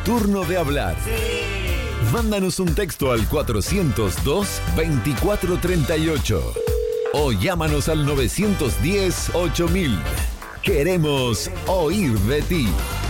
turno de hablar. Mándanos un texto al 402-2438 o llámanos al 910-8000. Queremos oír de ti.